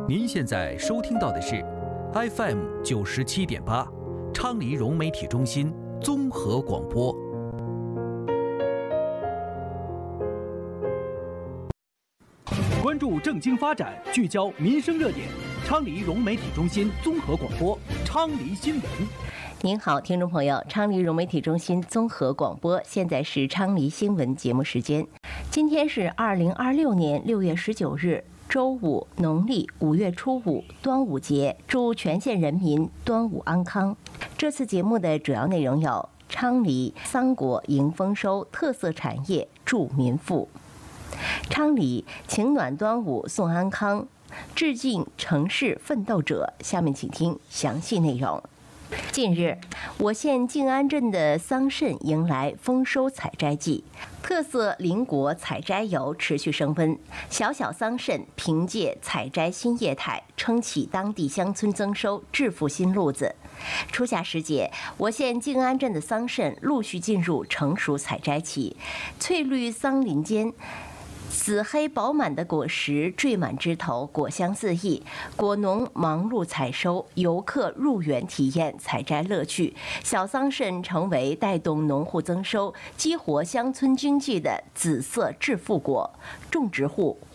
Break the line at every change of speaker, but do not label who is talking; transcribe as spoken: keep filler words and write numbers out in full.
您现在收听到的是 F M 九十七点八，昌黎融媒体中心综合广播。关注政经发展，聚焦民生热点，昌黎融媒体中心综合广播，昌黎新闻。
您好，听众朋友，昌黎融媒体中心综合广播，现在是昌黎新闻节目时间。今天是二零二六年六月十九日。周五，农历五月初五，端午节，祝全县人民端午安康。这次节目的主要内容有：昌黎桑果迎丰收，特色产业助民富；昌黎情暖端午送安康，致敬城市奋斗者。下面请听详细内容。近日，我县静安镇的桑葚迎来丰收采摘季，特色邻国采摘游持续升温。小小桑葚凭借采摘新业态，撑起当地乡村增收致富新路子。初夏时节，我县静安镇的桑葚陆续进入成熟采摘期，翠绿桑林间，紫黑饱满的果实缀满枝头，果香四溢。果农忙碌采收，游客入园体验采摘乐趣。小桑葚成为带动农户增收、激活乡村经济的紫色致富果。种植户